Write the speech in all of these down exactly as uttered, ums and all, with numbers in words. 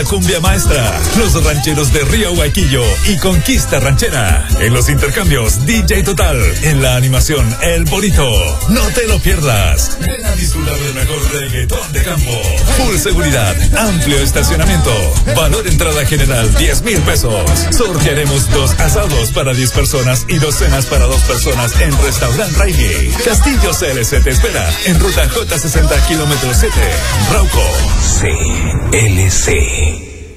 Cumbia Maestra, los rancheros de Río Huaquillo y Conquista Ranchera. En los intercambios D J Total. En la animación El Bonito. No te lo pierdas. Ven a disfrutar del mejor reggaetón de campo. Full seguridad, amplio estacionamiento. Valor entrada general diez mil pesos. Sortearemos dos asados para diez personas y dos cenas para dos personas en Restaurant Raimi. Castillo C L C te espera en ruta J sesenta kilómetro siete. Rauco. C L C.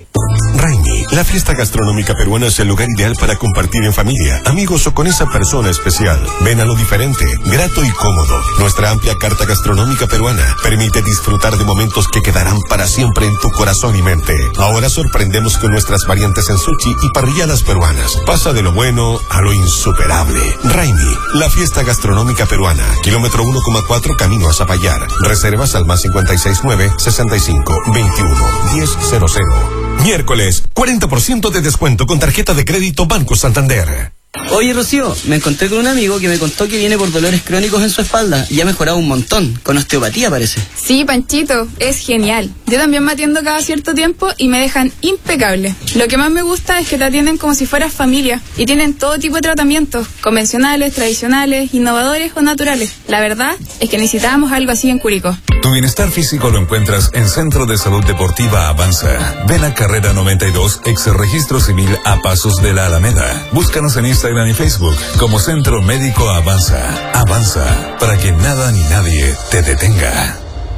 Raimi, la fiesta gastronómica peruana es el lugar ideal para compartir en familia, amigos o con esa persona especial. Ven a lo diferente, grato y cómodo. Nuestra amplia carta gastronómica peruana permite disfrutar de momentos que quedarán para siempre en tu corazón y mente. Ahora sorprendemos con nuestras variantes en sushi y parrilladas peruanas. Pasa de lo bueno a lo insuperable. Raimi, la fiesta gastronómica peruana. Kilómetro uno coma cuatro camino a Zapallar. Reservas al más cincuenta y seis nueve, sesenta y cinco, veintiuno, diez cero cero. Miércoles, cuarenta por ciento de descuento con tarjeta de crédito Banco Santander. Oye, Rocío, me encontré con un amigo que me contó que viene por dolores crónicos en su espalda y ha mejorado un montón, con osteopatía parece. Sí, Panchito, es genial. Yo también me atiendo cada cierto tiempo y me dejan impecable. Lo que más me gusta es que te atienden como si fueras familia y tienen todo tipo de tratamientos, convencionales, tradicionales, innovadores o naturales. La verdad es que necesitábamos algo así en Curicó. Tu bienestar físico lo encuentras en Centro de Salud Deportiva Avanza. Ven a Carrera noventa y dos, ex registro civil a pasos de la Alameda. Búscanos en Instagram y Facebook como Centro Médico Avanza. Avanza, para que nada ni nadie te detenga.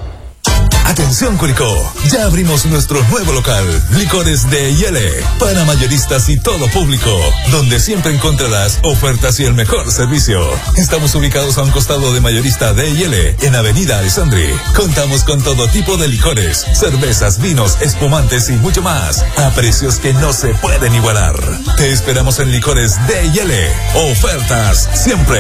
Atención Curicó, ya abrimos nuestro nuevo local, Licores de Yele, para mayoristas y todo público, donde siempre encontrarás ofertas y el mejor servicio. Estamos ubicados a un costado de mayorista de Yele, en Avenida Alessandri. Contamos con todo tipo de licores, cervezas, vinos, espumantes y mucho más, a precios que no se pueden igualar. Te esperamos en Licores de Yele, ofertas siempre.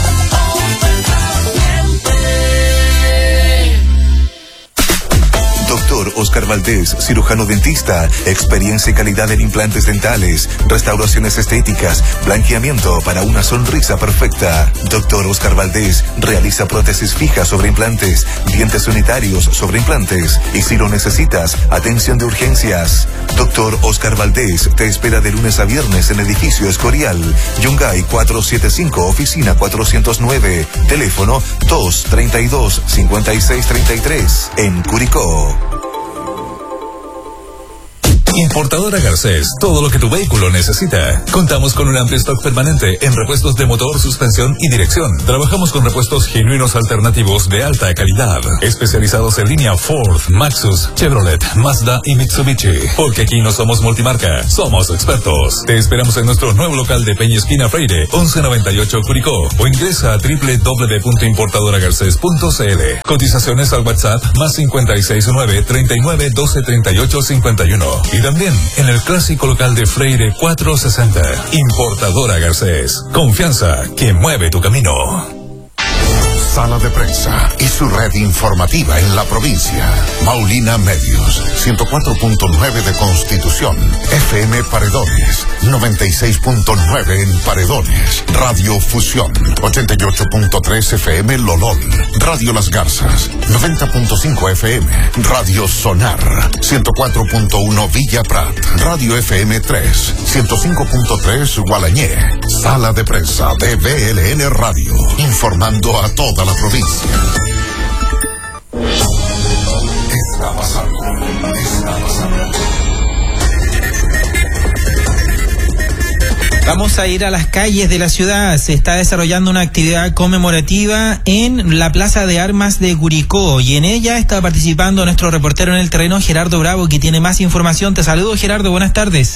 Doctor Oscar Valdés, cirujano dentista, experiencia y calidad en implantes dentales, restauraciones estéticas, blanqueamiento para una sonrisa perfecta. Doctor Oscar Valdés realiza prótesis fijas sobre implantes, dientes unitarios sobre implantes y si lo necesitas, atención de urgencias. Doctor Oscar Valdés te espera de lunes a viernes en edificio Escorial, Yungay cuatrocientos setenta y cinco, oficina cuatrocientos nueve, teléfono dos treinta y dos, cincuenta y seis treinta y tres, en Curicó. Importadora Garcés, todo lo que tu vehículo necesita. Contamos con un amplio stock permanente en repuestos de motor, suspensión y dirección. Trabajamos con repuestos genuinos alternativos de alta calidad, especializados en línea Ford, Maxus, Chevrolet, Mazda y Mitsubishi. Porque aquí no somos multimarca, somos expertos. Te esperamos en nuestro nuevo local de Peña Esquina Freire, once noventa y ocho Curicó, o ingresa a doble u doble u doble u punto importadora garcés punto c l. Cotizaciones al WhatsApp más cincuenta y seis nueve, treinta y nueve, doce, treinta y ocho, cincuenta y uno. Y también en el clásico local de Freire cuatrocientos sesenta. Importadora Garcés. Confianza que mueve tu camino. Sala de Prensa y su red informativa en la provincia. Maulina Medios, ciento cuatro punto nueve de Constitución, F M Paredones, noventa y seis punto nueve en Paredones, Radio Fusión, ochenta y ocho punto tres F M Lolol, Radio Las Garzas, noventa punto cinco F M, Radio Sonar, ciento cuatro punto uno Villa Prat, Radio F M tres, ciento cinco punto tres Gualañé. Sala de Prensa de B L N Radio, informando a toda la provincia. Está pasando, está pasando. Vamos a ir a las calles de la ciudad. Se está desarrollando una actividad conmemorativa en la Plaza de Armas de Curicó y en ella está participando nuestro reportero en el terreno, Gerardo Bravo, que tiene más información. Te saludo, Gerardo, buenas tardes.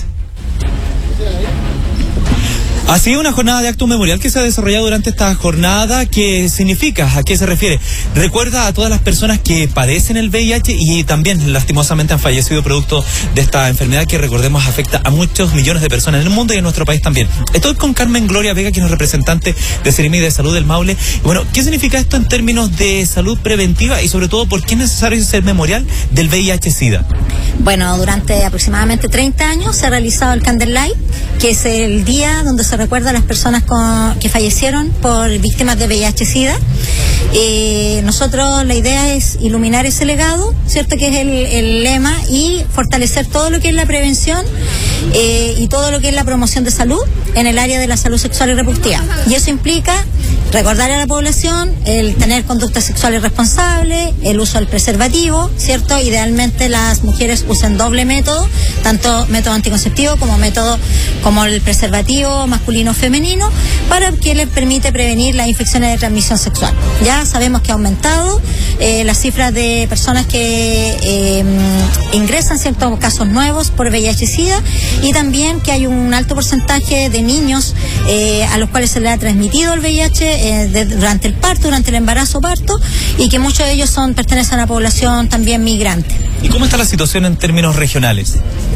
Ha sido una jornada de acto memorial que se ha desarrollado durante esta jornada. ¿Qué significa? ¿A qué se refiere? Recuerda a todas las personas que padecen el V I H y también lastimosamente han fallecido producto de esta enfermedad que, recordemos, afecta a muchos millones de personas en el mundo y en nuestro país también. Estoy con Carmen Gloria Vega, quien es representante de Seremi de Salud del Maule. Y bueno, ¿qué significa esto en términos de salud preventiva y sobre todo por qué es necesario ser memorial del V I H-Sida? Bueno, durante aproximadamente treinta años se ha realizado el Candlelight, que es el día donde se se recuerda a las personas con, que fallecieron por víctimas de V I H-Sida. Eh, nosotros la idea es iluminar ese legado, ¿cierto? Que es el, el lema, y fortalecer todo lo que es la prevención eh, y todo lo que es la promoción de salud en el área de la salud sexual y reproductiva. Y eso implica recordar a la población el tener conductas sexuales responsables, el uso del preservativo, ¿cierto? Idealmente las mujeres usen doble método, tanto método anticonceptivo como método como el preservativo masculino o femenino, para que les permite prevenir las infecciones de transmisión sexual. Ya sabemos que ha aumentado eh, las cifras de personas que eh, ingresan ciertos casos nuevos por V I H-Sida, y también que hay un alto porcentaje de niños eh, a los cuales se le ha transmitido el V I H eh, de, durante el parto, durante el embarazo parto, y que muchos de ellos son pertenecen a la población también migrante. ¿Y cómo está la situación en términos regionales?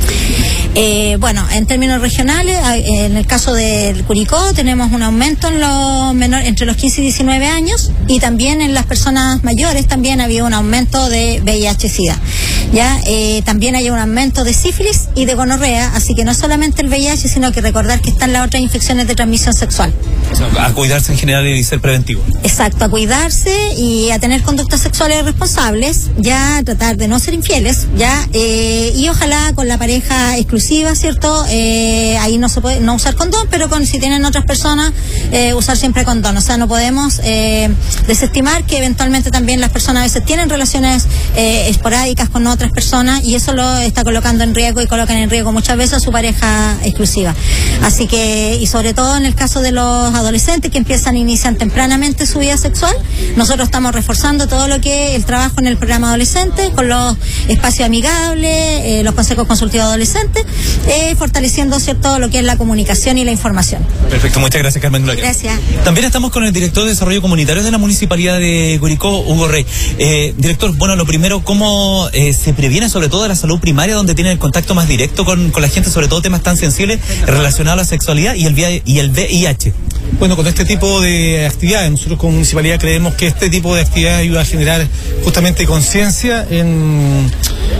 Eh, bueno, en términos regionales, en el caso del Curicó tenemos un aumento en los menores entre los quince y diecinueve años, y también en las personas mayores también ha habido un aumento de V I H-Sida. Ya eh, también hay un aumento de sífilis y de gonorrea, así que no solamente el V I H, sino que recordar que están las otras infecciones de transmisión sexual. O sea, a cuidarse en general y ser preventivo. Exacto, a cuidarse y a tener conductas sexuales responsables, ya a tratar de no ser infieles, ya eh, y ojalá con la pareja exclusiva, ¿cierto? Eh, ahí no se puede no usar condón, pero con si tienen otras personas eh, usar siempre condón. O sea, no podemos eh, desestimar que eventualmente también las personas a veces tienen relaciones eh, esporádicas con otras personas, y eso lo está colocando en riesgo y colocan en riesgo muchas veces a su pareja exclusiva. Así que, y sobre todo en el caso de los adolescentes que empiezan, inician tempranamente su vida sexual, nosotros estamos reforzando todo lo que es el trabajo en el programa adolescente, con los espacios amigables, eh, los consejos consultivos adolescentes, eh, fortaleciendo, ¿cierto?, lo que es la comunicación y la información. Perfecto, muchas gracias, Carmen Gloria. Gracias. También estamos con el director de Desarrollo Comunitario de la Municipalidad de Curicó, Hugo Rey. Eh, director, bueno, lo primero, ¿cómo eh, se previene sobre todo de la salud primaria, donde tienen el contacto más directo con, con la gente, sobre todo temas tan sensibles relacionados a la sexualidad y el, y el V I H? Bueno, con este tipo de actividades, nosotros como municipalidad creemos que este tipo de actividades ayuda a generar justamente conciencia en,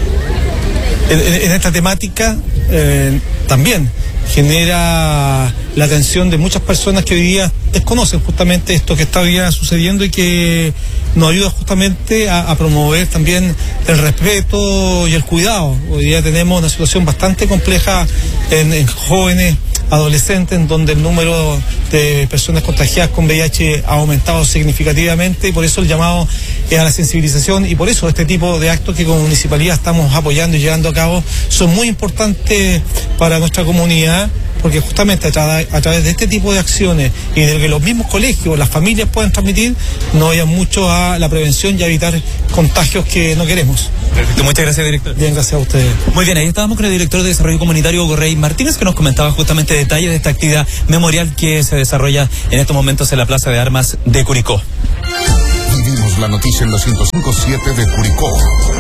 en, en esta temática. Eh, también genera la atención de muchas personas que hoy día desconocen justamente esto que está hoy día sucediendo, y que nos ayuda justamente a, a promover también el respeto y el cuidado. Hoy día tenemos una situación bastante compleja en, en jóvenes, adolescentes, en donde el número de personas contagiadas con V I H ha aumentado significativamente, y por eso el llamado es a la sensibilización, y por eso este tipo de actos que como municipalidad estamos apoyando y llevando a cabo son muy importantes para nuestra comunidad, porque justamente a, tra a través de este tipo de acciones y de que los mismos colegios, las familias puedan transmitir, nos vayan mucho a la prevención y a evitar contagios que no queremos. Perfecto, muchas gracias, director. Bien, gracias a ustedes. Muy bien, ahí estábamos con el director de Desarrollo Comunitario, Hugo Rey Martínez, que nos comentaba justamente detalles de esta actividad memorial que se desarrolla en estos momentos en la Plaza de Armas de Curicó. Vivimos la noticia en la ciento cinco punto siete de Curicó.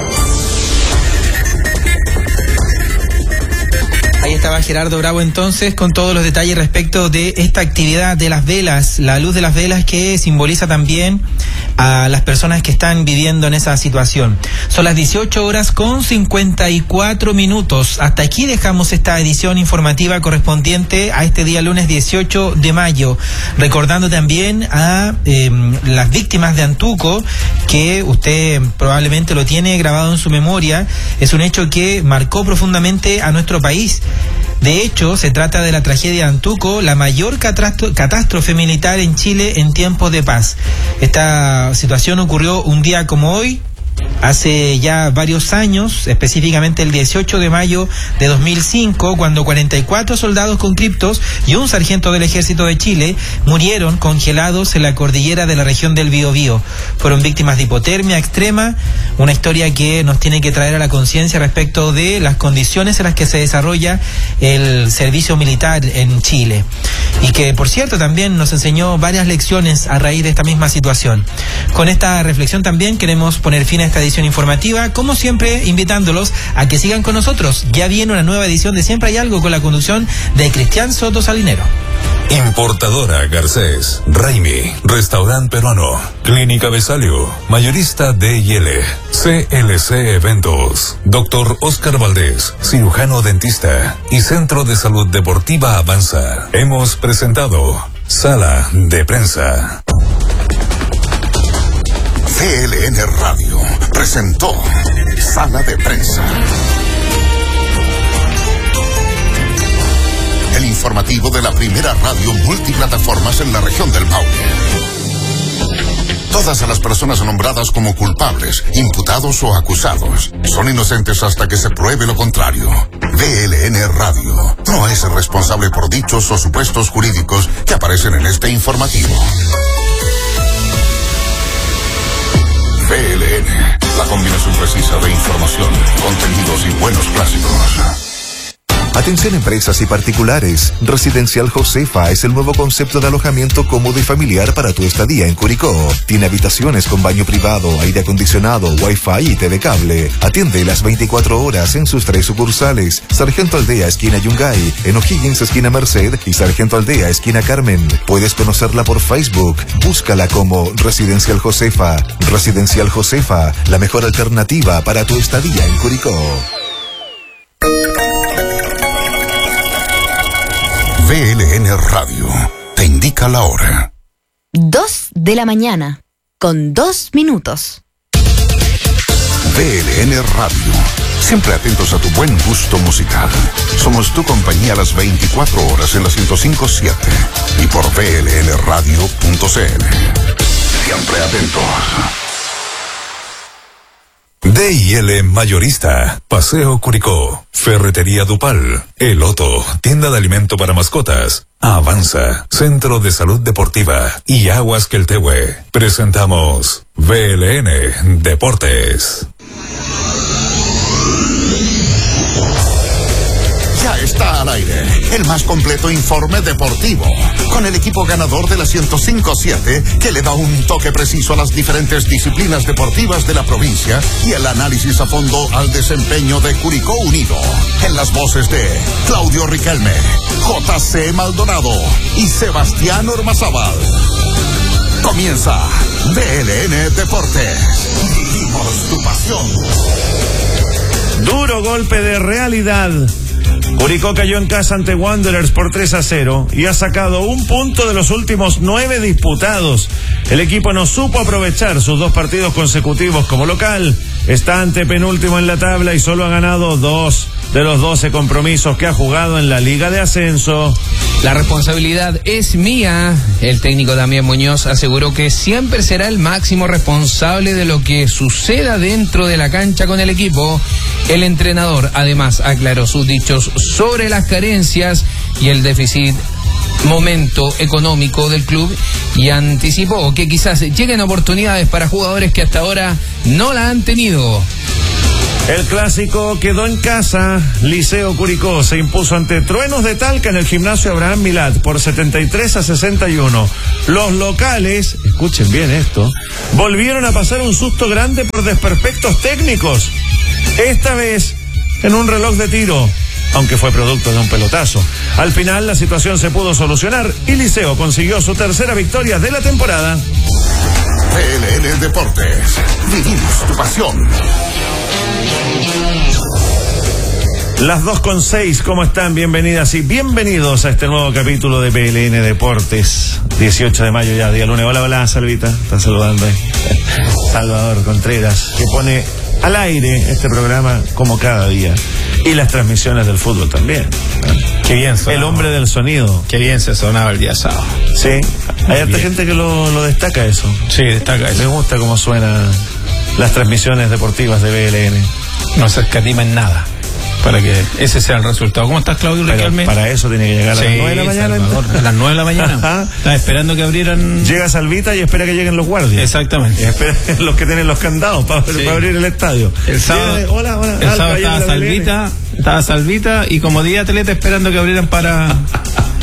Ahí estaba Gerardo Bravo entonces con todos los detalles respecto de esta actividad de las velas, la luz de las velas, que simboliza también a las personas que están viviendo en esa situación. Son las dieciocho horas con cincuenta y cuatro minutos. Hasta aquí dejamos esta edición informativa correspondiente a este día lunes dieciocho de mayo, recordando también a eh, las víctimas de Antuco, que usted probablemente lo tiene grabado en su memoria. Es un hecho que marcó profundamente a nuestro país. De hecho, se trata de la tragedia de Antuco, la mayor catástrofe militar en Chile en tiempos de paz. Esta situación ocurrió un día como hoy, hace ya varios años, específicamente el dieciocho de mayo de dos mil cinco, cuando cuarenta y cuatro soldados conscriptos y un sargento del Ejército de Chile murieron congelados en la cordillera de la región del Biobío. Fueron víctimas de hipotermia extrema, una historia que nos tiene que traer a la conciencia respecto de las condiciones en las que se desarrolla el servicio militar en Chile, y que, por cierto, también nos enseñó varias lecciones a raíz de esta misma situación. Con esta reflexión también queremos poner fin a esta edición edición informativa, como siempre invitándolos a que sigan con nosotros. Ya viene una nueva edición de Siempre Hay Algo con la conducción de Cristian Soto Salinero. Importadora Garcés, Raimi, Restaurante Peruano, Clínica Besalio, Mayorista D y L, C L C Eventos, Doctor Oscar Valdés, cirujano dentista y Centro de Salud Deportiva Avanza. Hemos presentado Sala de Prensa. C L N Radio presentó Sala de Prensa. El informativo de la primera radio multiplataformas en la región del Maule. Todas las personas nombradas como culpables, imputados o acusados son inocentes hasta que se pruebe lo contrario. V L N Radio no es responsable por dichos o supuestos jurídicos que aparecen en este informativo. V L N, la combinación precisa de información, contenidos y buenos clásicos. Atención empresas y particulares. Residencial Josefa es el nuevo concepto de alojamiento cómodo y familiar para tu estadía en Curicó. Tiene habitaciones con baño privado, aire acondicionado, wifi y T V cable. Atiende las veinticuatro horas en sus tres sucursales. Sargento Aldea, esquina Yungay, en O'Higgins, esquina Merced y Sargento Aldea, esquina Carmen. Puedes conocerla por Facebook. Búscala como Residencial Josefa. Residencial Josefa, la mejor alternativa para tu estadía en Curicó. V L N Radio te indica la hora. Dos de la mañana, con dos minutos. V L N Radio, siempre atentos a tu buen gusto musical. Somos tu compañía a las veinticuatro horas en la ciento cinco punto siete y por V L N radio punto c l. Siempre atentos. D y L Mayorista, Paseo Curicó, Ferretería Dupal, El Otto, tienda de alimento para mascotas, Avanza, Centro de Salud Deportiva y Aguas Queltehue. Presentamos V L N Deportes. Ya está al aire el más completo informe deportivo, con el equipo ganador de la ciento cinco punto siete que le da un toque preciso a las diferentes disciplinas deportivas de la provincia y el análisis a fondo al desempeño de Curicó Unido. En las voces de Claudio Riquelme, J C Maldonado y Sebastián Ormazábal. Comienza V L N Deportes. Vivimos tu pasión. Duro golpe de realidad. Curicó cayó en casa ante Wanderers por tres a cero y ha sacado un punto de los últimos nueve disputados. El equipo no supo aprovechar sus dos partidos consecutivos como local. Está antepenúltimo en la tabla y solo ha ganado dos de los doce compromisos que ha jugado en la Liga de Ascenso. La responsabilidad es mía. El técnico Damián Muñoz aseguró que siempre será el máximo responsable de lo que suceda dentro de la cancha con el equipo. El entrenador además aclaró sus dichos sobre las carencias y el déficit momento económico del club y anticipó que quizás lleguen oportunidades para jugadores que hasta ahora no la han tenido. El clásico quedó en casa. Liceo Curicó se impuso ante Truenos de Talca en el gimnasio Abraham Milad por setenta y tres a sesenta y uno. Los locales, escuchen bien esto, volvieron a pasar un susto grande por desperfectos técnicos. Esta vez en un reloj de tiro, aunque fue producto de un pelotazo. Al final la situación se pudo solucionar y Liceo consiguió su tercera victoria de la temporada. V L N Deportes, vivimos tu pasión. Las dos con seis, ¿cómo están? Bienvenidas y bienvenidos a este nuevo capítulo de V L N Deportes. dieciocho de mayo ya, día lunes. Hola, hola, Salvita, está saludando ahí. Salvador Contreras, que pone al aire este programa como cada día. Y las transmisiones del fútbol también. Qué bien sonaba. El hombre del sonido. Qué bien se sonaba el día sábado. Sí, hay harta gente que lo, lo destaca eso. Sí, destaca eso. Me gusta cómo suenan las transmisiones deportivas de V L N. No se escatima en nada para que ese sea el resultado. ¿Cómo estás, Claudio Riquelme? Para eso tiene que llegar a sí, las nueve de la mañana. Salvador, a las nueve de la mañana. Estaba esperando que abrieran. Llega Salvita y espera que lleguen los guardias. Exactamente. Y espera los que tienen los candados para, sí. para abrir el estadio. El sábado, Llega, hola, hola, el sábado estaba Salvita, estaba Salvita y como día atleta esperando que abrieran para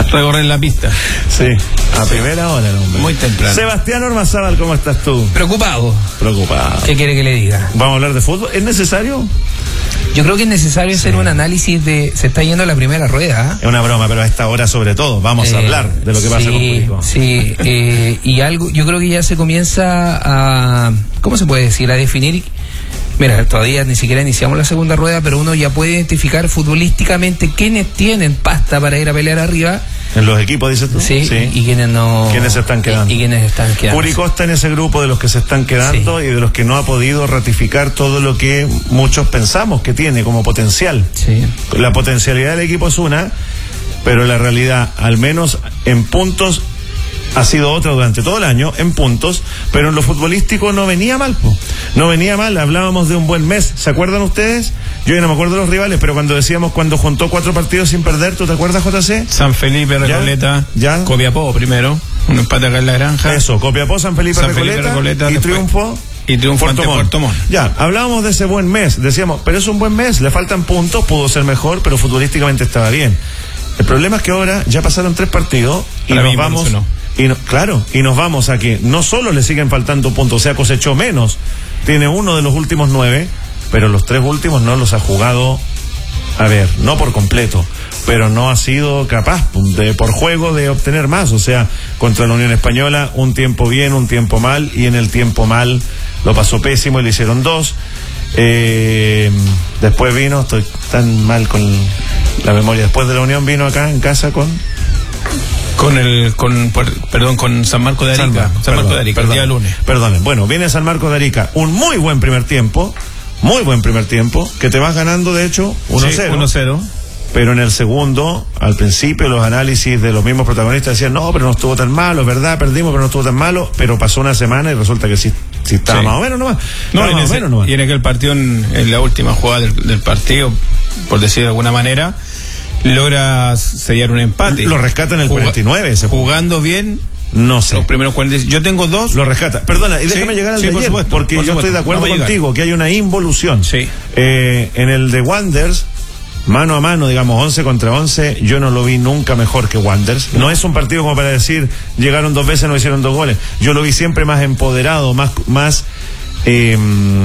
recorrer la pista. Sí, a primera hora, hombre. Muy temprano. Sebastián Ormazábal, ¿cómo estás tú? Preocupado. Preocupado. ¿Qué quiere que le diga? Vamos a hablar de fútbol. ¿Es necesario? Yo creo que es necesario sí. hacer un análisis de... Se está yendo la primera rueda. ¿eh? Es una broma, pero a esta hora sobre todo vamos eh, a hablar de lo que pasa sí, con Curicó. Sí, eh, y algo, yo creo que ya se comienza a... ¿Cómo se puede decir? A definir... Mira, todavía ni siquiera iniciamos la segunda rueda, pero uno ya puede identificar futbolísticamente quiénes tienen pasta para ir a pelear arriba. ¿En los equipos, dices tú? Sí, sí. Y quiénes no... ¿Quiénes se están quedando? Y, y quiénes están quedando. Curicó está en ese grupo de los que se están quedando sí. y de los que no ha podido ratificar todo lo que muchos pensamos que tiene como potencial. Sí. La potencialidad del equipo es una, pero la realidad, al menos en puntos, ha sido otra durante todo el año, en puntos, pero en lo futbolístico no venía mal, po. No venía mal, hablábamos de un buen mes, ¿se acuerdan ustedes? Yo ya no me acuerdo de los rivales, pero cuando decíamos cuando juntó cuatro partidos sin perder, ¿tú te acuerdas, J C? San Felipe, Recoleta, ¿Ya? ¿Ya? Copiapó primero, un empate acá en la Granja. Eso, Copiapó, San Felipe, San Recoleta, Felipe Recoleta y después, triunfo. Y triunfo Puerto ante Puerto Montt. Ya, hablábamos de ese buen mes, decíamos, pero es un buen mes, le faltan puntos, pudo ser mejor, pero futbolísticamente estaba bien. El problema es que ahora ya pasaron tres partidos y Para nos vamos... Y no, claro, y nos vamos a que no solo le siguen faltando puntos, o sea, cosechó menos, tiene uno de los últimos nueve, pero los tres últimos no los ha jugado, a ver, no por completo, pero no ha sido capaz de, por juego, de obtener más. O sea, contra la Unión Española, un tiempo bien, un tiempo mal, y en el tiempo mal lo pasó pésimo y le hicieron dos. Eh, después vino, estoy tan mal con la memoria, después de la Unión vino acá en casa con... Con el, con, perdón, con San Marco de Arica. San, San perdón, Marco de Arica, perdón, el día lunes. Perdonen. Bueno, viene San Marco de Arica, un muy buen primer tiempo, muy buen primer tiempo, que te vas ganando, de hecho, uno cero. Sí, uno cero. Pero en el segundo, al principio, los análisis de los mismos protagonistas decían, no, pero no estuvo tan malo, es verdad, perdimos, pero no estuvo tan malo, pero pasó una semana y resulta que sí, sí estaba sí. más o menos nomás. No, no y, más ese, o menos nomás. Y en aquel partido, en, en la última jugada del, del partido, por decir de alguna manera, logra sellar un empate. Lo rescata en el Juga, cuarenta y nueve ese jugando bien. No sé. Los primeros cuarenta. Yo tengo dos. Lo rescata. Perdona, y déjame sí, llegar al sí, de por ayer, supuesto, porque por yo supuesto. estoy de acuerdo Vamos contigo que hay una involución. Sí. Eh, en el de Wanderers, mano a mano, digamos, once contra once, yo no lo vi nunca mejor que Wanderers. No es un partido como para decir, llegaron dos veces, no hicieron dos goles. Yo lo vi siempre más empoderado, más, más, eh,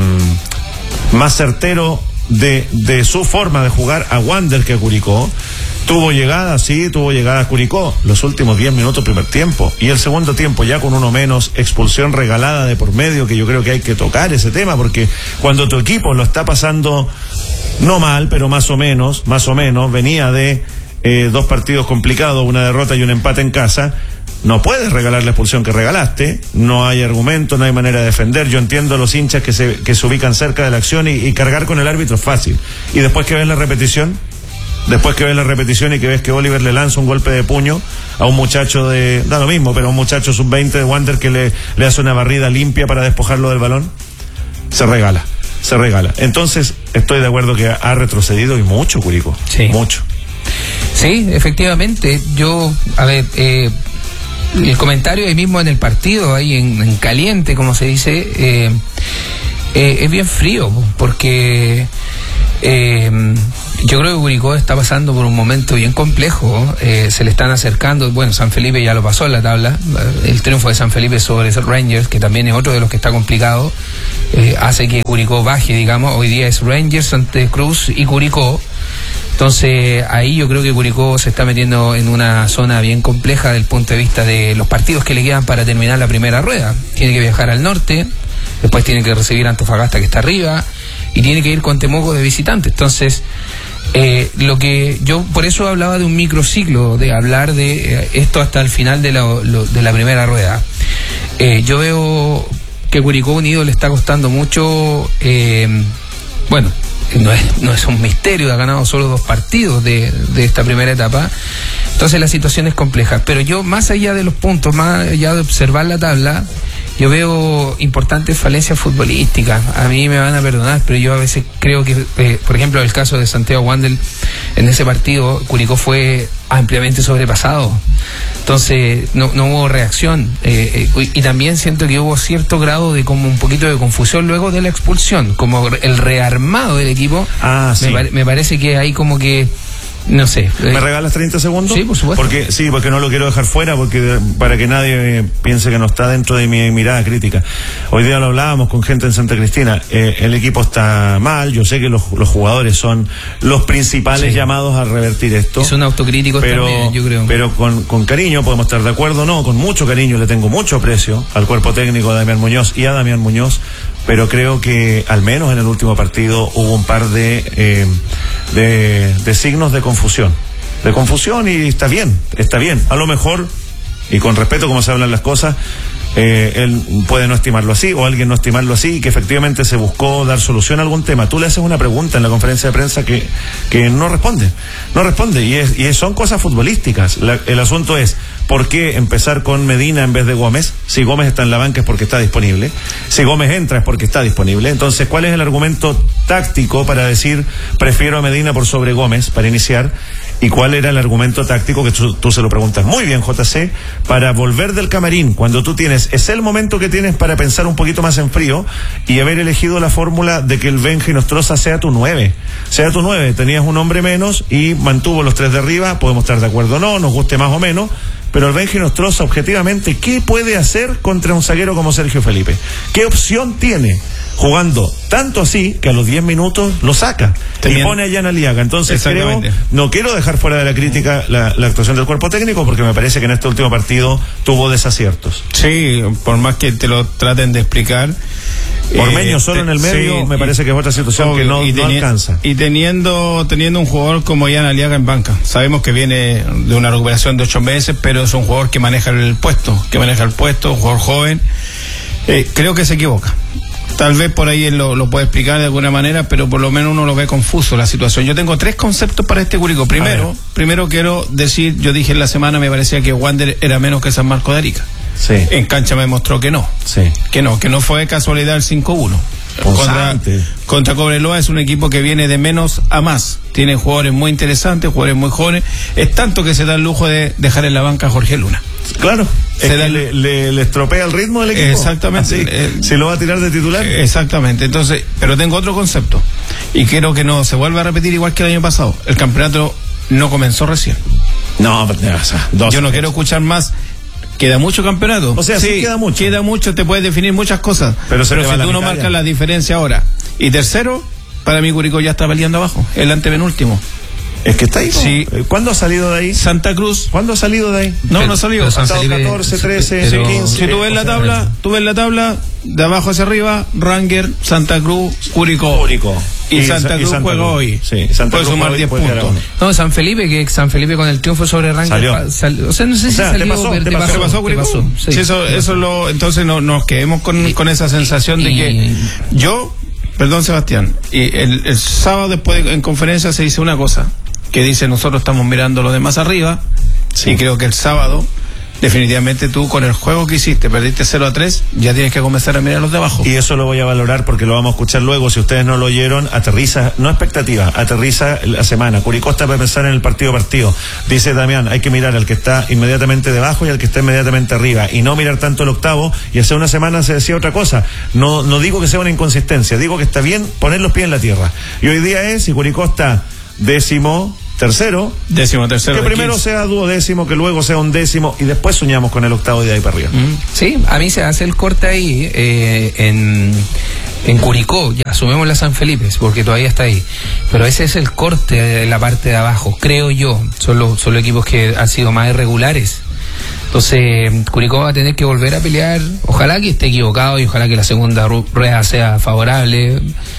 más certero de, de su forma de jugar a Wanderers que a Curicó. Tuvo llegada, sí, tuvo llegada a Curicó los últimos diez minutos primer tiempo, y el segundo tiempo ya con uno menos, expulsión regalada de por medio, que yo creo que hay que tocar ese tema, porque cuando tu equipo lo está pasando no mal, pero más o menos, más o menos, venía de eh, dos partidos complicados, una derrota y un empate en casa, no puedes regalar la expulsión que regalaste, no hay argumento, no hay manera de defender. Yo entiendo a los hinchas que se, que se ubican cerca de la acción y, y cargar con el árbitro es fácil, y después que ves la repetición, Después que ves la repetición y que ves que Oliver le lanza un golpe de puño a un muchacho de... Da lo mismo, pero a un muchacho sub veinte de Wander que le, le hace una barrida limpia para despojarlo del balón, se regala, se regala. Entonces, estoy de acuerdo que ha retrocedido y mucho, Curicó. Sí. Mucho. Sí, efectivamente. Yo, a ver, eh, el comentario ahí mismo en el partido, ahí en, en caliente, como se dice, eh, eh, es bien frío, porque... Eh, yo creo que Curicó está pasando por un momento bien complejo, eh, se le están acercando, bueno, San Felipe ya lo pasó en la tabla, el triunfo de San Felipe sobre Rangers, que también es otro de los que está complicado, eh, hace que Curicó baje, digamos, hoy día es Rangers, Santa Cruz y Curicó. Entonces ahí yo creo que Curicó se está metiendo en una zona bien compleja desde el punto de vista de los partidos que le quedan para terminar la primera rueda. Tiene que viajar al norte, después tiene que recibir a Antofagasta, que está arriba, y tiene que ir con Temuco de visitante. Entonces, eh, lo que yo por eso hablaba de un microciclo, de hablar de eh, esto hasta el final de la, lo, de la primera rueda. Eh, yo veo que Curicó Unido le está costando mucho, eh, bueno, no es, no es un misterio, ha ganado solo dos partidos de, de esta primera etapa. Entonces la situación es compleja, pero yo, más allá de los puntos, más allá de observar la tabla, yo veo importantes falencias futbolísticas. A mí me van a perdonar, pero yo a veces creo que, eh, por ejemplo, el caso de Santiago Wander, en ese partido Curicó fue ampliamente sobrepasado, entonces no, no hubo reacción, eh, eh, y también siento que hubo cierto grado de como un poquito de confusión luego de la expulsión, como el rearmado del equipo. Ah, sí. me, me parece que ahí como que No sé. ¿Me regalas treinta segundos? Sí, por supuesto. Porque, sí, porque no lo quiero dejar fuera, porque para que nadie eh, piense que no está dentro de mi mirada crítica. Hoy día lo hablábamos con gente en Santa Cristina. Eh, el equipo está mal, yo sé que los, los jugadores son los principales sí. llamados a revertir esto. Y son autocríticos pero, también, yo creo. Pero con, con cariño, podemos estar de acuerdo, no, con mucho cariño, le tengo mucho aprecio al cuerpo técnico de Damián Muñoz y a Damián Muñoz, pero creo que al menos en el último partido hubo un par de, eh, de, de signos de confusión. De confusión y está bien, está bien. A lo mejor, y con respeto como se hablan las cosas, eh, él puede no estimarlo así o alguien no estimarlo así y que efectivamente se buscó dar solución a algún tema. Tú le haces una pregunta en la conferencia de prensa que, que no responde, no responde y, es, y es, son cosas futbolísticas. La, el asunto es, ¿por qué empezar con Medina en vez de Gómez? Si Gómez está en la banca es porque está disponible. Si Gómez entra es porque está disponible. Entonces, ¿cuál es el argumento táctico para decir prefiero a Medina por sobre Gómez para iniciar? ¿Y cuál era el argumento táctico que tú, tú se lo preguntas muy bien, J C, para volver del camarín cuando tú tienes, es el momento que tienes para pensar un poquito más en frío y haber elegido la fórmula de que el Benji Nostroza sea tu nueve, sea tu nueve, tenías un hombre menos y mantuvo los tres de arriba, podemos estar de acuerdo o no, nos guste más o menos, pero el Benji Nostroza objetivamente, ¿qué puede hacer contra un zaguero como Sergio Felipe? ¿Qué opción tiene? Jugando tanto así que a los diez minutos lo saca También. y pone a Jan Aliaga. Entonces creo, no quiero dejar fuera de la crítica la, la actuación del cuerpo técnico porque me parece que en este último partido tuvo desaciertos. Sí, por más que te lo traten de explicar. Ormeño eh, solo en el medio sí, me parece que es otra situación obvio, que no, y no alcanza. Y teniendo teniendo un jugador como Jan Aliaga en banca, sabemos que viene de una recuperación de ocho meses, pero es un jugador que maneja el puesto, que maneja el puesto, un jugador joven. Eh, creo que se equivoca. Tal vez por ahí él lo, lo puede explicar de alguna manera, pero por lo menos uno lo ve confuso la situación. Yo tengo tres conceptos para este Curicó. Primero, primero quiero decir, yo dije en la semana, me parecía que Wander era menos que San Marco de Arica. Sí. En cancha me demostró que no. Sí. Que no, que no fue casualidad el cinco uno. Contra, contra Cobreloa es un equipo que viene de menos a más. Tiene jugadores muy interesantes, jugadores muy jóvenes. Es tanto que se da el lujo de dejar en la banca a Jorge Luna. Claro, se es da, que le, le, le estropea el ritmo del equipo. Exactamente. Así, eh, si lo va a tirar de titular. Exactamente. Entonces, pero tengo otro concepto. Y quiero que no se vuelva a repetir igual que el año pasado. El campeonato no comenzó recién. No, o sea, dos yo no quiero escuchar más. Queda mucho campeonato. O sea, sí, sí queda mucho. Queda mucho, te puedes definir muchas cosas. Pero, pero si tú no marcas ya. la diferencia ahora. Y tercero, para mí Curicó ya está peleando abajo. El antepenúltimo. Es que está ahí. Sí. ¿Cuándo ha salido de ahí? Santa Cruz. ¿Cuándo ha salido de ahí? No, pero, no ha salido. Ha estado catorce, trece, pero, quince. Si tú ves la tabla, tú ves la tabla, de abajo hacia arriba, Ranger, Santa Cruz, Curicó. Curicó. Y, y Santa Cruz juega hoy. Sí, Santa puede Cruz sumar diez puntos. No, San Felipe, que San Felipe con el triunfo sobre Ranger. Salió. Sal, o sea, no sé si o sea, salió, te pasó, pero te te pasó, pasó. pasó, Te pasó sí. Sí, eso, eso lo, entonces no, nos quedemos con, y, con esa sensación y, de que yo, perdón Sebastián, y el, el sábado después en conferencia se dice una cosa. Que dice nosotros estamos mirando lo de más arriba sí. Y creo que el sábado definitivamente tú con el juego que hiciste perdiste cero a tres, ya tienes que comenzar a mirar los de abajo. Y eso lo voy a valorar porque lo vamos a escuchar luego. Si ustedes no lo oyeron, aterriza, no expectativa, aterriza la semana. Curicó está para pensar en el partido a partido. Dice Damián, hay que mirar al que está inmediatamente debajo y al que está inmediatamente arriba y no mirar tanto el octavo. Y hace una semana se decía otra cosa. No, no digo que sea una inconsistencia, digo que está bien poner los pies en la tierra. Y hoy día es, si Curicó está décimo tercero, décimo tercero, que primero quince. Sea duodécimo, que luego sea un décimo y después soñamos con el octavo y de ahí para arriba. Mm, sí, a mí se hace el corte ahí eh, en, en Curicó, ya asumemos la San Felipe porque todavía está ahí, pero ese es el corte de la parte de abajo, creo yo. Son los, son los equipos que han sido más irregulares. Entonces Curicó va a tener que volver a pelear, ojalá que esté equivocado y ojalá que la segunda rueda sea favorable,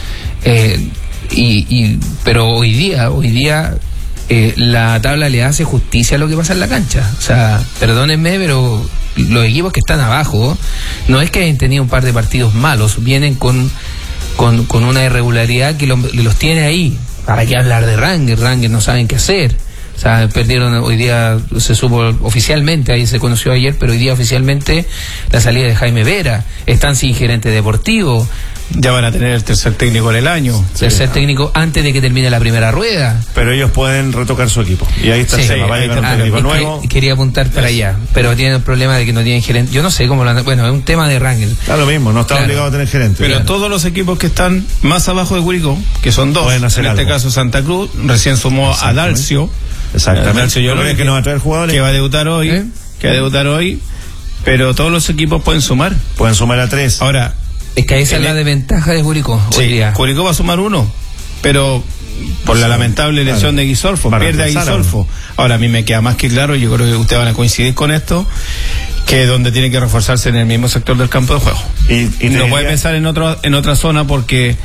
eh, y, y pero hoy día hoy día Eh, la tabla le hace justicia a lo que pasa en la cancha. O sea, perdónenme, pero los equipos que están abajo no es que hayan tenido un par de partidos malos, vienen con con, con una irregularidad que lo, los tiene ahí. ¿Para qué hablar de Ranger? Ranger no saben qué hacer. O sea, perdieron hoy día, se supo oficialmente, ahí se conoció ayer, pero hoy día oficialmente la salida de Jaime Vera, están sin gerente deportivo. Ya van a tener el tercer técnico en el año. Tercer sí. técnico antes de que termine la primera rueda. Pero ellos pueden retocar su equipo. Y ahí está, sí, se va a llegar un técnico nuevo. Que, quería apuntar para sí. allá, pero tienen el problema de que no tienen gerente. Yo no sé cómo lo han... Bueno, es un tema de ranking. Está lo mismo, no está claro. obligado a tener gerente. Pero claro. todos los equipos que están más abajo de Curicó, que son dos, en este algo. caso Santa Cruz, recién sumó a Dalcio. Exactamente. Dalcio yo creo que, que no va a traer jugadores. Que va a debutar hoy. ¿Eh? Que va a debutar hoy. Pero todos los equipos pueden sumar. Pueden sumar a tres. Ahora... Es que esa es la desventaja de Curicó. Sí, hoy día. Curicó va a sumar uno, pero por la lamentable lesión claro. de Guisolfo, pierde a Guisolfo. Ahora a mí me queda más que claro, yo creo que ustedes van a coincidir con esto, que donde tiene que reforzarse en el mismo sector del campo de juego. Y, y no puede pensar en otro, en otra zona porque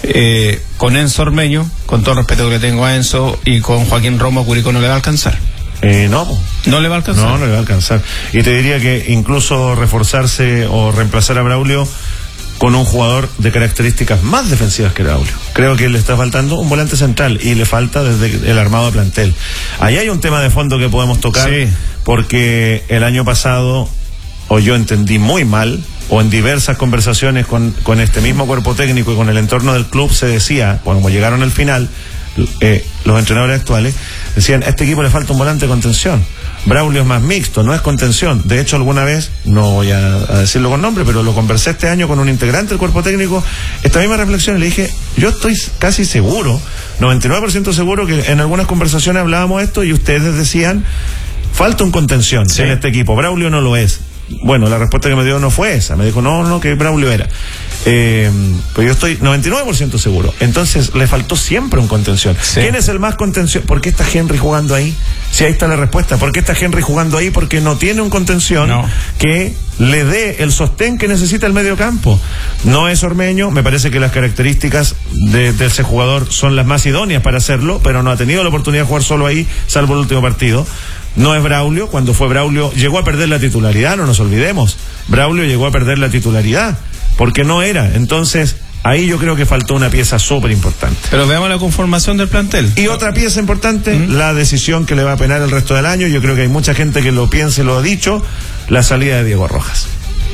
eh, con Enzo Ormeño, con todo el respeto que le tengo a Enzo, y con Joaquín Romo, Curicó no le va a alcanzar. Eh, no. No le va a alcanzar. No, no le va a alcanzar. Y te diría que incluso reforzarse o reemplazar a Braulio con un jugador de características más defensivas que Braulio. Creo que le está faltando un volante central y le falta desde el armado de plantel. Ahí hay un tema de fondo que podemos tocar, sí. porque el año pasado, o yo entendí muy mal, o en diversas conversaciones con, con este mismo cuerpo técnico y con el entorno del club se decía, cuando llegaron al final, eh, los entrenadores actuales decían, a este equipo le falta un volante de contención. Braulio es más mixto, no es contención. De hecho, alguna vez, no voy a, a decirlo con nombre, pero lo conversé este año con un integrante del cuerpo técnico, esta misma reflexión, y le dije, yo estoy casi seguro, noventa y nueve por ciento seguro, que en algunas conversaciones hablábamos esto y ustedes decían, falta un contención sí. en este equipo. Braulio no lo es. Bueno, la respuesta que me dio no fue esa. Me dijo, no, no, que Braulio era. Eh, pero yo estoy noventa y nueve por ciento seguro. Entonces, le faltó siempre un contención. Sí. ¿Quién es el más contención? ¿Por qué está Henry jugando ahí? Si ahí está la respuesta. ¿Por qué está Henry jugando ahí? Porque no tiene un contención no. que le dé el sostén que necesita el medio campo. No es Ormeño. Me parece que las características de, de ese jugador son las más idóneas para hacerlo, pero no ha tenido la oportunidad de jugar solo ahí, salvo el último partido. No es Braulio. Cuando fue Braulio llegó a perder la titularidad, no nos olvidemos. Braulio llegó a perder la titularidad porque no era. Entonces ahí yo creo que faltó una pieza súper importante. Pero veamos la conformación del plantel. Y otra pieza importante, ¿Mm? la decisión que le va a penar el resto del año. Yo creo que hay mucha gente que lo piensa y lo ha dicho, la salida de Diego Rojas.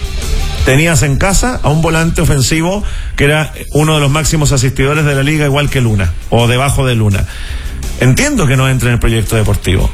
Tenías en casa a un volante ofensivo que era uno de los máximos asistidores de la liga, igual que Luna, o debajo de Luna. Entiendo que no entre en el proyecto deportivo,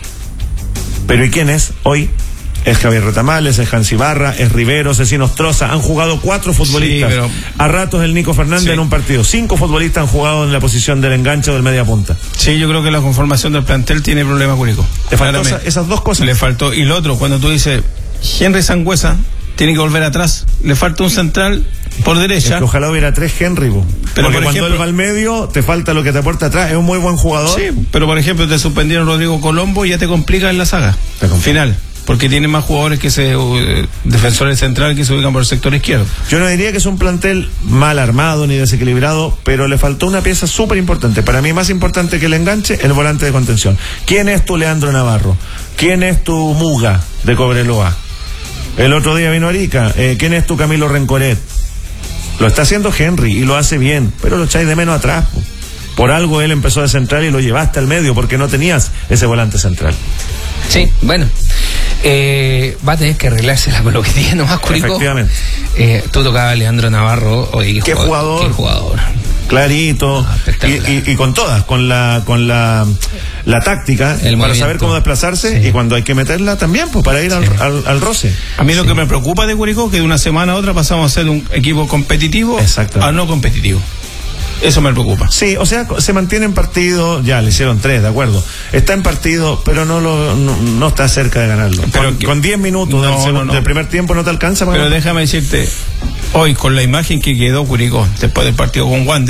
pero ¿y quién es hoy? Es Javier Retamales, es Hans Ibarra, es Rivero, Cecino Ostroza. Han jugado cuatro futbolistas. Sí, pero... A ratos el Nico Fernández sí. en un partido. Cinco futbolistas han jugado en la posición del enganche o del media punta. Sí, yo creo que la conformación del plantel tiene problema Curicó. Le faltó esa, esas dos cosas. Le faltó. Y lo otro, cuando tú dices, Henry Sangüesa tiene que volver atrás. Le falta un central por derecha. Es que ojalá hubiera tres Henry. Bo. Pero porque por cuando ejemplo, él va al medio, te falta lo que te aporta atrás. Es un muy buen jugador. Sí, pero por ejemplo, te suspendieron Rodrigo Colombo y ya te complica en la saga final. Porque tiene más jugadores que ese uh, defensores centrales que se ubican por el sector izquierdo. Yo no diría que es un plantel mal armado ni desequilibrado, pero le faltó una pieza súper importante. Para mí, más importante que el enganche, el volante de contención. ¿Quién es tu Leandro Navarro? ¿Quién es tu Muga de Cobreloa? El otro día vino Arica. Eh, ¿Quién es tu Camilo Rencoret? Lo está haciendo Henry y lo hace bien, pero lo echáis de menos atrás. Po. Por algo él empezó de central y lo llevaste al medio, porque no tenías ese volante central. Sí, bueno. Eh, va a tener que arreglársela con lo que tiene nomás Curicó. Efectivamente. Eh, tú tocabas a Leandro Navarro. Oye, ¿Qué, jugador, ¿Qué jugador? Clarito. No, y, y, y con todas, con la con la, la táctica, el para movimiento. Saber cómo desplazarse, sí. Y cuando hay que meterla también, pues para ir sí. al, al, al roce. A mí lo sí. que me preocupa de Curicó es que de una semana a otra pasamos a ser un equipo competitivo a no competitivo. Eso me preocupa. Sí, o sea, se mantiene en partido, ya le hicieron tres, de acuerdo. Está en partido, pero no lo no, no está cerca de ganarlo. Pero con diez minutos no, del, segundo, no, no. del primer tiempo no te alcanza para Pero ganar. Déjame decirte, hoy con la imagen que quedó Curicó después del partido con Wander,